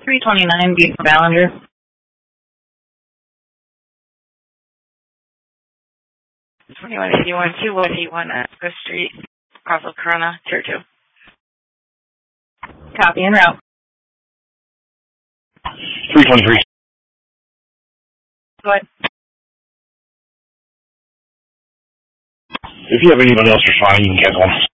329 B for Ballinger. 2181 Asco Street, Crossville, Corona, Tier 2. Copy en route. 323. Go ahead. If you have anyone else responding, you can cancel them.